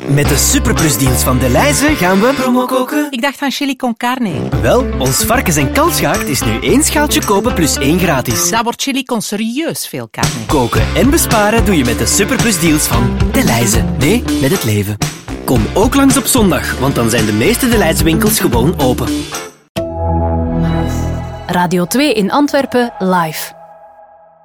Met de superplusdeals van Delhaize gaan we promo koken. Ik dacht van chili con carne. Wel, ons varkens- en kalfsgaard is nu 1 schaaltje kopen plus 1 gratis. Dat wordt chili con serieus veel carne. Koken en besparen doe je met de superplusdeals van Delhaize. Nee, met het leven. Kom ook langs op zondag, want dan zijn de meeste Delhaize winkels gewoon open. Radio 2 in Antwerpen live.